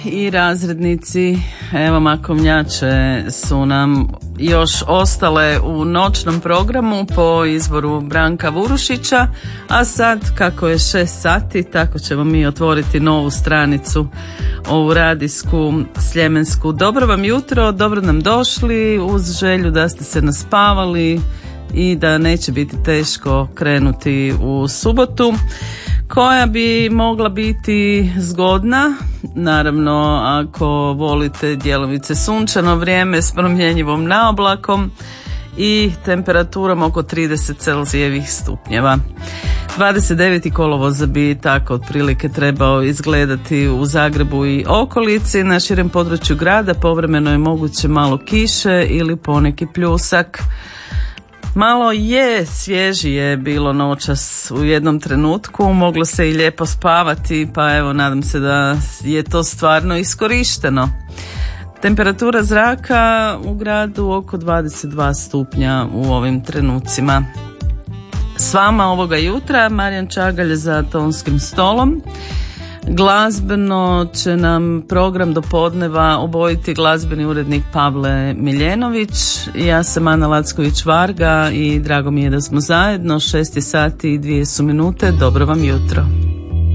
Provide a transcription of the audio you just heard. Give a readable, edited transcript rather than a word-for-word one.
I razrednici, evo makovnjače su nam još ostale u noćnom programu po izboru Branka Vurušića, a sad kako je 6 sati, tako ćemo mi otvoriti novu stranicu, ovu radijsku sljemensku. Dobro vam jutro, dobro nam došli, uz želju da ste se naspavali i da neće biti teško krenuti u subotu, koja bi mogla biti zgodna, naravno ako volite djelomice sunčano vrijeme s promjenjivom naoblakom i temperaturom oko 30 Celzijevih stupnjeva. 29. kolovoza bi tako otprilike trebao izgledati u Zagrebu i okolici. Na širem području grada povremeno je moguće malo kiše ili poneki pljusak. Malo je svježije bilo noćas u jednom trenutku, moglo se i lijepo spavati, pa evo nadam se da je to stvarno iskorišteno. Temperatura zraka u gradu oko 22 stupnja u ovim trenucima. S vama ovoga jutra Marijan Čagalj za tonskim stolom. Glazbeno će nam program do podneva obojiti glazbeni urednik Pavle Miljenović. Ja sam Ana Lacković-Varga i drago mi je da smo zajedno. 6 sati i 2 minute. Dobro vam jutro.